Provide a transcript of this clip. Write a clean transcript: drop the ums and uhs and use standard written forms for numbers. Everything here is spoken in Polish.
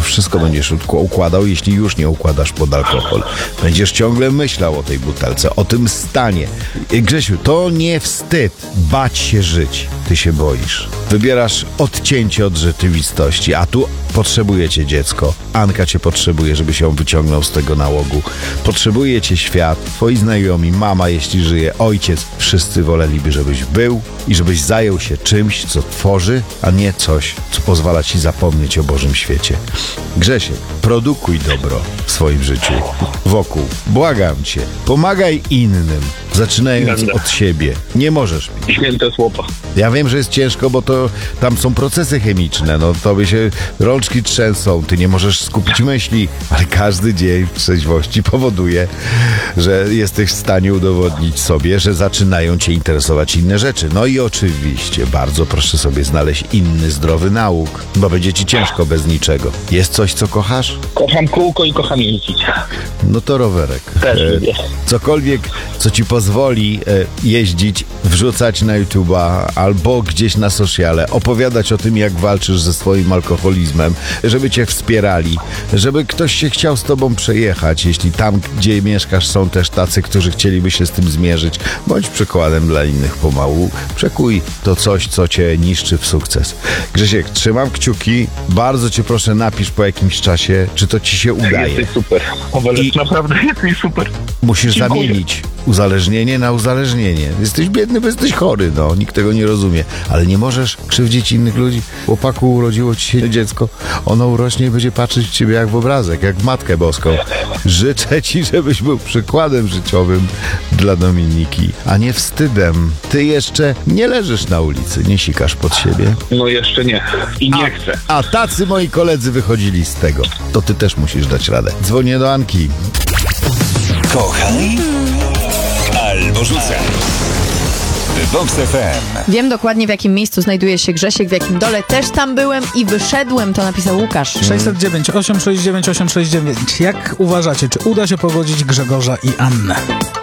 wszystko będziesz układał, jeśli już nie układasz pod alkohol. Będziesz ciągle myślał o tej butelce, o tym stanie. Grzesiu, to nie wstyd bać się żyć. Ty się boisz. Wybierasz odcięcie od rzeczywistości, a tu potrzebuje cię dziecko. Anka cię potrzebuje, żeby się wyciągnął z tego nałogu. Potrzebuje cię świat, twoi znajomi, mama, jeśli żyje, ojciec. Wszyscy woleliby, żebyś był i żebyś zajął się czymś, co tworzy, a nie coś, co pozwala ci zapomnieć o Bożym świecie. Grzesiek, produkuj dobro w swoim życiu, wokół. Błagam cię, pomagaj innym, zaczynając od siebie. Nie możesz pić. Święte słowa. Ja wiem, że jest ciężko, bo to tam są procesy chemiczne, no tobie się rączki trzęsą, ty nie możesz skupić myśli, ale każdy dzień w trzeźwości powoduje, że jesteś w stanie udowodnić sobie, że zaczynają cię interesować inne rzeczy. No i oczywiście, bardzo proszę sobie znaleźć inny zdrowy nauk, bo będzie ci ciężko bez niczego. Jest coś, co kochasz? Kocham kółko i kocham jeździć. No to rowerek. Też lubię. Cokolwiek, co ci pozwoli jeździć, wrzucać na YouTube'a albo gdzieś na sociale, opowiadać o tym, jak walczysz ze swoim alkoholizmem, żeby cię wspierali, żeby ktoś się chciał z tobą przejechać, jeśli tam, gdzie mieszkasz, są też tacy, którzy chcieliby się z tym zmierzyć. Bądź przykładem dla innych pomału. Przekuj to coś, co cię niszczy w sukces. Grzesiek, trzymam kciuki. Bardzo cię proszę, napisz po jakimś czasie, czy to ci się udaje. Jesteś super. Naprawdę jesteś super. Musisz Dziękuję. zamienić uzależnienie na uzależnienie. Jesteś biedny, bo jesteś chory, no. Nikt tego nie rozumie. Ale nie możesz krzywdzić innych ludzi. Chłopaku, urodziło ci się dziecko. Ono urośnie i będzie patrzeć w ciebie jak w obrazek, jak w Matkę Boską. Życzę ci, żebyś był przykładem życiowym dla Dominiki, a nie wstydem. Ty jeszcze nie leżysz na ulicy, nie sikasz pod siebie. No jeszcze nie. I nie chcę. A tacy moi koledzy wychodzili z tego. To ty też musisz dać radę. Dzwonię do Anki. Kochaj albo rzucaj. Vox FM. Wiem dokładnie, w jakim miejscu znajduje się Grzesiek, w jakim dole. Też tam byłem i wyszedłem, to napisał Łukasz. 609 869 869. Jak uważacie, czy uda się pogodzić Grzegorza i Annę?